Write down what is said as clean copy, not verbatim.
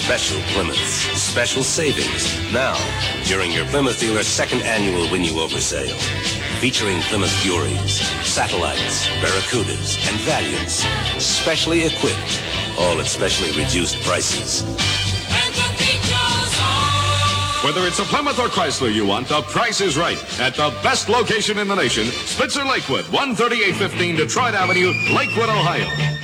Special Plymouths. Special savings. Now, during your Plymouth dealer's second annual Win You Over sale. Featuring Plymouth Furies, Satellites, Barracudas, and Valiants. Specially equipped. All at specially reduced prices. Whether it's a Plymouth or Chrysler you want, the price is right. At the best location in the nation, Spitzer Lakewood, 13815 Detroit Avenue, Lakewood, Ohio.